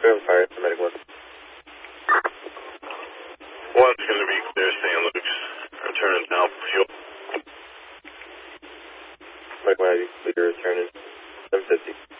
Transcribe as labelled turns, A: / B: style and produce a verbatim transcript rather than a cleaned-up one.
A: Driven fire, medic one.
B: One's going to be clear, Saint Luke's. Returning now, fuel.
A: Medic one, clear, returning. seven fifty.